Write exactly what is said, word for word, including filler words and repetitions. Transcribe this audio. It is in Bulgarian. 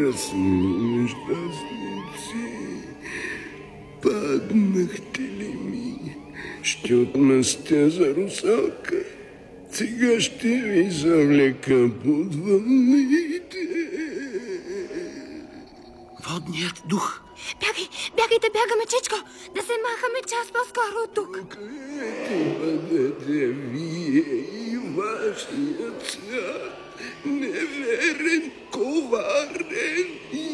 красни нещастници, паднахте ли ми? Ще отмъстя за Русалка. Сега ще ви завлека под вълните. Водният дух. Бягай, бягайте, бягаме, Чичко! Да се махаме час по-скоро от тук. Къде бъдете вие и вашият свят? Неверен, коварен,